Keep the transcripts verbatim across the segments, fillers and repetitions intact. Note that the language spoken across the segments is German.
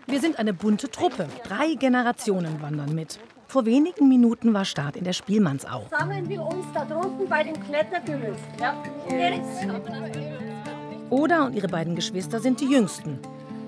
Wir sind eine bunte Truppe. Drei Generationen wandern mit. Vor wenigen Minuten war Start in der Spielmannsau. Sammeln wir uns da drunten bei dem Klettergerüst. Ja. Oda und ihre beiden Geschwister sind die Jüngsten.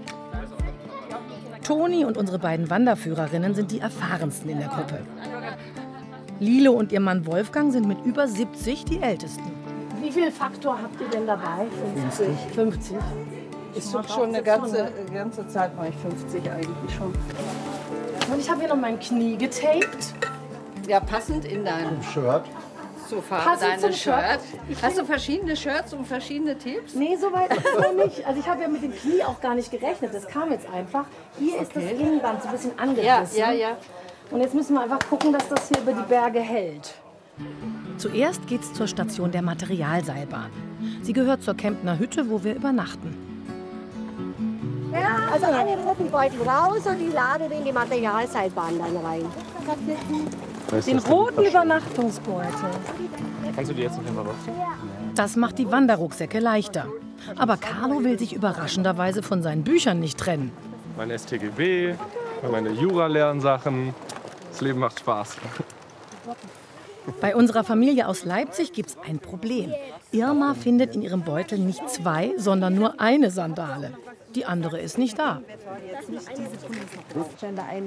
Toni und unsere beiden Wanderführerinnen sind die erfahrensten in der Gruppe. Lilo und ihr Mann Wolfgang sind mit über siebzig die Ältesten. Wie viel Faktor habt ihr denn dabei? fünfzig. fünfzig. Ich mache schon eine ganze, ganze Zeit, mache ich fünfzig eigentlich schon. Und ich habe hier noch mein Knie getaped. Ja, passend in dein Shirt. Sofa, Passend deine zum Shirt. Shirt. Hast du verschiedene Shirts und verschiedene Tipps? Nee, so weit ist es noch nicht. Also ich habe ja mit dem Knie auch gar nicht gerechnet. Das kam jetzt einfach. Hier ist Okay. das Innenband so ein bisschen Ja, angerissen. ja, ja. Und jetzt müssen wir einfach gucken, dass das hier über die Berge hält. Zuerst geht's zur Station der Materialseilbahn. Sie gehört zur Kemptner Hütte, wo wir übernachten. Ja, also alle roten Beutel raus und ich lade in die Materialseilbahn dann rein. Den roten Übernachtungsbeutel. Kannst du die jetzt noch einmal rausziehen? Das macht die Wanderrucksäcke leichter. Aber Carlo will sich überraschenderweise von seinen Büchern nicht trennen. Mein S T G B, meine Jura-Lernsachen. Das Leben macht Spaß. Bei unserer Familie aus Leipzig gibt's ein Problem. Irma findet in ihrem Beutel nicht zwei, sondern nur eine Sandale. Die andere ist nicht da.